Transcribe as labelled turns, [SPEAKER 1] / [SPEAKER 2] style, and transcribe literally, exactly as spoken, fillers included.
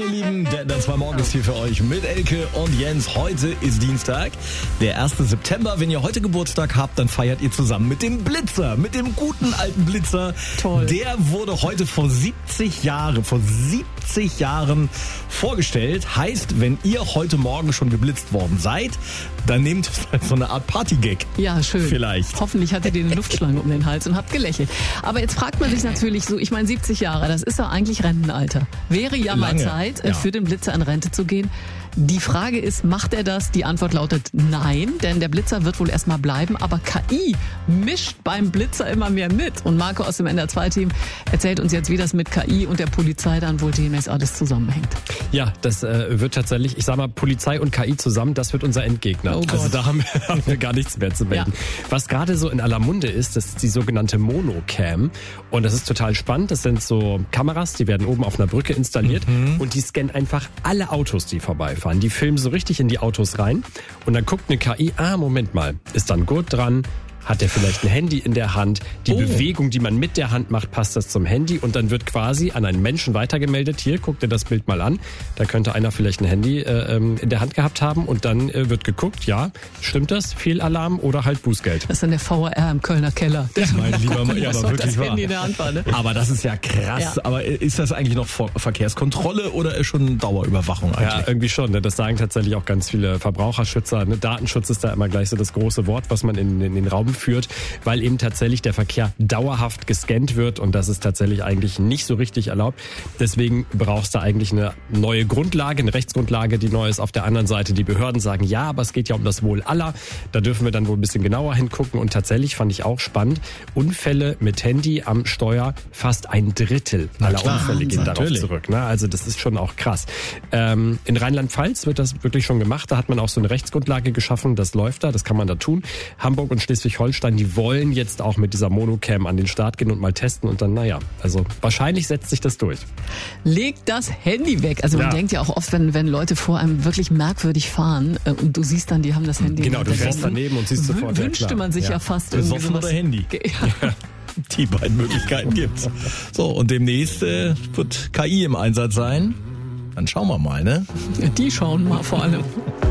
[SPEAKER 1] ihr Lieben, der, der zwei Morgen ist hier für euch mit Elke und Jens. Heute ist Dienstag, der erste September. Wenn ihr heute Geburtstag habt, dann feiert ihr zusammen mit dem Blitzer, mit dem guten alten Blitzer.
[SPEAKER 2] Toll.
[SPEAKER 1] Der wurde heute vor siebzig Jahren, vor siebzig Jahren vorgestellt. Heißt, wenn ihr heute Morgen schon geblitzt worden seid, dann nehmt so eine Art Partygag.
[SPEAKER 2] Ja, schön.
[SPEAKER 1] Vielleicht.
[SPEAKER 2] Hoffentlich hattet ihr eine Luftschlange um den Hals und habt gelächelt. Aber jetzt fragt man sich natürlich so, ich meine siebzig Jahre, das ist ja eigentlich Rentenalter. Wäre ja mal
[SPEAKER 1] Lange.
[SPEAKER 2] Zeit,
[SPEAKER 1] Ja.
[SPEAKER 2] für den Blitzer in Rente zu gehen. Die Frage ist, macht er das? Die Antwort lautet nein, denn der Blitzer wird wohl erstmal bleiben, aber K I mischt beim Blitzer immer mehr mit. Und Marco aus dem N R zwei Team erzählt uns jetzt, wie das mit K I und der Polizei dann wohl demnächst alles zusammenhängt.
[SPEAKER 3] Ja, das äh, wird tatsächlich, ich sag mal, Polizei und K I zusammen, das wird unser Endgegner.
[SPEAKER 2] Oh Gott.
[SPEAKER 3] Also da haben wir, haben wir gar nichts mehr zu melden.
[SPEAKER 2] Ja.
[SPEAKER 3] Was gerade so in aller Munde ist, das ist die sogenannte Monocam. Und das ist total spannend. Das sind so Kameras, die werden oben auf einer Brücke installiert
[SPEAKER 1] Mhm.
[SPEAKER 3] und die scannen einfach alle Autos, die vorbeifahren. Die filmen so richtig in die Autos rein und dann guckt eine K I, ah, Moment mal, ist da ein Gurt dran? Hat der vielleicht ein Handy in der Hand? Die
[SPEAKER 1] Oh.
[SPEAKER 3] Bewegung, die man mit der Hand macht, passt das zum Handy und dann wird quasi an einen Menschen weitergemeldet. Hier, guck dir das Bild mal an. Da könnte einer vielleicht ein Handy äh, in der Hand gehabt haben und dann äh, wird geguckt, ja, stimmt das? Fehlalarm oder halt Bußgeld?
[SPEAKER 2] Das ist dann der V R R im Kölner Keller. Der
[SPEAKER 1] Mein lieber
[SPEAKER 2] gucken
[SPEAKER 1] Mann, ja,
[SPEAKER 2] muss,
[SPEAKER 1] aber
[SPEAKER 2] ob
[SPEAKER 1] wirklich
[SPEAKER 2] das
[SPEAKER 1] wahr.
[SPEAKER 2] Handy in der Hand war, ne?
[SPEAKER 1] Aber das ist ja krass.
[SPEAKER 2] Ja.
[SPEAKER 1] Aber ist das eigentlich noch Ver- Verkehrskontrolle oder ist schon Dauerüberwachung
[SPEAKER 3] Ja,
[SPEAKER 1] eigentlich?
[SPEAKER 3] irgendwie schon. Ne? Das sagen tatsächlich auch ganz viele Verbraucherschützer. Ne? Datenschutz ist da immer gleich so das große Wort, was man in, in den Raum führt, weil eben tatsächlich der Verkehr dauerhaft gescannt wird und das ist tatsächlich eigentlich nicht so richtig erlaubt. Deswegen brauchst du eigentlich eine neue Grundlage, eine Rechtsgrundlage, die neu ist. Auf der anderen Seite die Behörden sagen, ja, aber es geht ja um das Wohl aller. Da dürfen wir dann wohl ein bisschen genauer hingucken und tatsächlich fand ich auch spannend, Unfälle mit Handy am Steuer, fast ein Drittel
[SPEAKER 1] Na
[SPEAKER 3] aller
[SPEAKER 1] klar,
[SPEAKER 3] Unfälle gehen darauf
[SPEAKER 1] natürlich.
[SPEAKER 3] zurück. Ne? Also das ist schon auch krass. Ähm, in Rheinland-Pfalz wird das wirklich schon gemacht. Da hat man auch so eine Rechtsgrundlage geschaffen. Das läuft da, das kann man da tun. Hamburg und Schleswig-Holstein, die wollen jetzt auch mit dieser Monocam an den Start gehen und mal testen und dann, naja, also wahrscheinlich setzt sich das durch.
[SPEAKER 2] Legt das Handy weg. Also man
[SPEAKER 3] Ja.
[SPEAKER 2] denkt ja auch oft, wenn, wenn Leute vor einem wirklich merkwürdig fahren äh, und du siehst dann, die haben das Handy.
[SPEAKER 3] Genau,
[SPEAKER 2] in
[SPEAKER 3] du
[SPEAKER 2] der
[SPEAKER 3] fährst
[SPEAKER 2] Hand.
[SPEAKER 3] daneben und siehst
[SPEAKER 2] Wün-
[SPEAKER 3] sofort, ja,
[SPEAKER 2] Wünschte
[SPEAKER 3] klar.
[SPEAKER 2] man sich ja,
[SPEAKER 3] Ja.
[SPEAKER 2] fast irgendwie
[SPEAKER 1] Besoffen
[SPEAKER 2] sowas.
[SPEAKER 1] oder Handy?
[SPEAKER 2] Ja.
[SPEAKER 1] Die beiden Möglichkeiten gibt's. So, und demnächst äh, wird K I im Einsatz sein. Dann schauen wir mal, ne?
[SPEAKER 2] Die schauen mal vor allem.